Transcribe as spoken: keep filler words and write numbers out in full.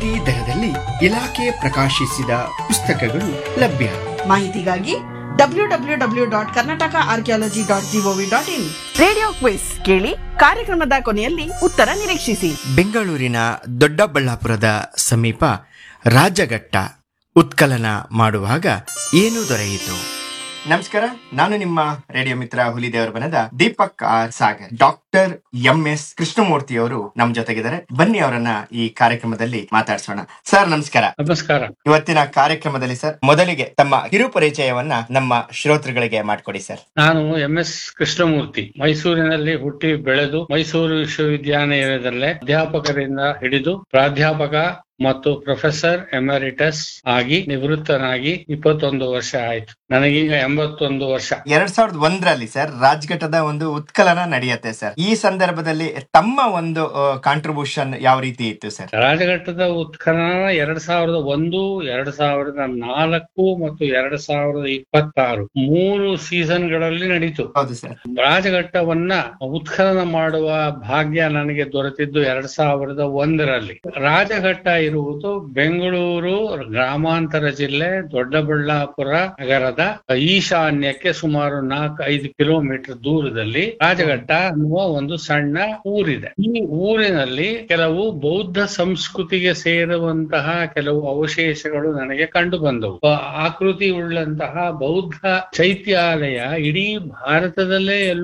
ರಿಯಾಯಿತಿ ದರದಲ್ಲಿ ಇಲಾಖೆ ಪ್ರಕಾಶಿಸಿದ ಪುಸ್ತಕಗಳು ಲಭ್ಯ. ಮಾಹಿತಿಗಾಗಿ W W W dot Karnataka archaeology dot gov dot in. Radio quiz ಕೇಳಿ, ಕಾರ್ಯಕ್ರಮದ ಕೊನೆಯಲ್ಲಿ ಉತ್ತರ ನಿರೀಕ್ಷಿಸಿ. ಬೆಂಗಳೂರಿನ ದೊಡ್ಡಬಳ್ಳಾಪುರದ ಸಮೀಪ ರಾಜಘಟ್ಟ ಉತ್ಖನನ ಮಾಡುವಾಗ ಏನು ದೊರೆಯಿತು? ನಮಸ್ಕಾರ, ನಾನು ನಿಮ್ಮ ರೇಡಿಯೋ ಮಿತ್ರ ಹುಲಿದೇವರ ಬನದ Deepak R Sagar. Doctor M S Krishnamurthy ಅವರು ನಮ್ ಜೊತೆಗಿದ್ದಾರೆ. ಬನ್ನಿ ಅವರನ್ನ ಈ ಕಾರ್ಯಕ್ರಮದಲ್ಲಿ ಮಾತಾಡ್ಸೋಣ. ಸರ್ ನಮಸ್ಕಾರ. ನಮಸ್ಕಾರ. ಇವತ್ತಿನ ಕಾರ್ಯಕ್ರಮದಲ್ಲಿ ಸರ್ ಮೊದಲಿಗೆ ತಮ್ಮ ಕಿರು ಪರಿಚಯವನ್ನ ನಮ್ಮ ಶ್ರೋತೃಗಳಿಗೆ ಮಾಡಿಕೊಡಿ ಸರ್. ನಾನು ಎಂ ಎಸ್ ಕೃಷ್ಣಮೂರ್ತಿ, ಮೈಸೂರಿನಲ್ಲಿ ಹುಟ್ಟಿ ಬೆಳೆದು ಮೈಸೂರು ವಿಶ್ವವಿದ್ಯಾನಿಲಯದಲ್ಲೇ ಅಧ್ಯಾಪಕರಿಂದ ಹಿಡಿದು ಪ್ರಾಧ್ಯಾಪಕ ಮತ್ತು ಪ್ರೊಫೆಸರ್ ಎಮರಿಟಸ್ ಆಗಿ ನಿವೃತ್ತನಾಗಿ ಇಪ್ಪತ್ತೊಂದು ವರ್ಷ ಆಯ್ತು. ನನಗೀಗ ಎಂಬತ್ತೊಂದು ವರ್ಷ. ಎರಡ್ ಸಾವಿರದ ಒಂದರಲ್ಲಿ ಸರ್ ರಾಜ್ಘಟ್ಟದ ಒಂದು ಉತ್ಖನನ ನಡೆಯುತ್ತೆ ಸರ್. ಈ ಸಂದರ್ಭದಲ್ಲಿ ತಮ್ಮ ಒಂದು ಕಾಂಟ್ರಿಬ್ಯೂಷನ್ ಯಾವ ರೀತಿ ಇತ್ತು ಸರ್? ರಾಜಘಟ್ಟದ ಉತ್ಖನನ ಎರಡ್ ಸಾವಿರದ ಒಂದು, ಎರಡ್ ಸಾವಿರದ ನಾಲ್ಕು ಮತ್ತು ಎರಡ್ ಸಾವಿರದ ಇಪ್ಪತ್ತಾರು ಮೂರು ಸೀಸನ್ ಗಳಲ್ಲಿ ನಡೀತು. ಹೌದು ಸರ್. ರಾಜಘಟ್ಟವನ್ನ ಉತ್ಖನನ ಮಾಡುವ ಭಾಗ್ಯ ನನಗೆ ದೊರೆತಿದ್ದು ಎರಡ್ ಸಾವಿರದ ಒಂದರಲ್ಲಿ. ರಾಜಘಟ್ಟ ಇರುವುದು ಬೆಂಗಳೂರು ಗ್ರಾಮಾಂತರ ಜಿಲ್ಲೆ ದೊಡ್ಡಬಳ್ಳಾಪುರ ನಗರದ ಈಶಾನ್ಯಕ್ಕೆ ಸುಮಾರು ನಾಲ್ಕು ಐದು ಕಿಲೋಮೀಟರ್ ದೂರದಲ್ಲಿ ರಾಜಘಟ್ಟ ಅನ್ನುವ ಒಂದು ಸಣ್ಣ ಊರಿದೆ. ಈ ಊರಿನಲ್ಲಿ ಕೆಲವು ಬೌದ್ಧ ಸಂಸ್ಕೃತಿಗೆ ಸೇರುವಂತಹ ಕೆಲವು ಅವಶೇಷಗಳು ನನಗೆ ಕಂಡು ಬಂದವು. ಆಕೃತಿ ಉಳ್ಳಂತಹ ಬೌದ್ಧ ಚೈತ್ಯಾಲಯ ಇಡೀ ಭಾರತದಲ್ಲೇ